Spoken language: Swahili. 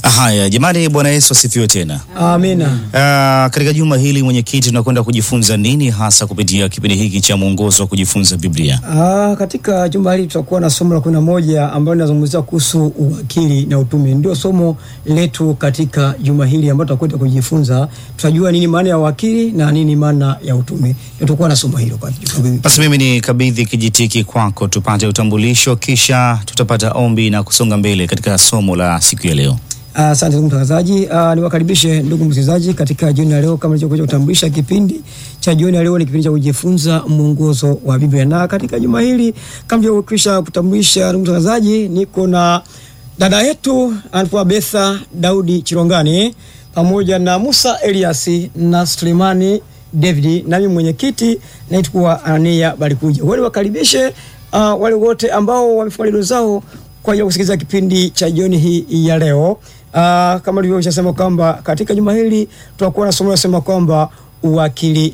Haya, jamani, Bwana Yesu asifiwe tena. Amina. Katika juma hili mwenyekiti, tunakwenda kujifunza nini hasa kupitia kipindi hiki cha mwongozo wa kujifunza Biblia? Katika juma hili tutakuwa na somo la 11 ambalo linazungumzia kuhusu uwakili na utume. Ndio somo letu katika juma hili ambalo tutakwenda kujifunza. Tutajua nini maana ya wakili na nini maana ya utume. Tutakuwa na somo hilo kwa juma. Basi mimi ni kabidhi kijitiki kwako tupate utambulisho, kisha tutapata ombi na kusonga mbele katika somo la siku ya leo. Asante ndugu mtangazaji. Niwakaribishe ndugu msikilizaji katika jioni ya leo. Kama nilivyokuja kutambulisha, kipindi cha jioni ya leo ni kipindi cha kujifunza mwongozo wa Biblia. Na katika juma hili kama nilivyokwisha kutambulisha ndugu mtangazaji, niko na dada yetu anaitwa Betha Daudi Chirongani pamoja na Musa Eliasi na Sulemani David, na mimi mwenyekiti naitwa Anania Balikuja. Wale wakaribishe wale wote ambao wamefanya redio zao kwa ajili ya kusikiliza kipindi cha jioni hii ya leo. Kama nilivyosema kwamba katika juma hili tutakuwa na somo linalosema kwamba uwakili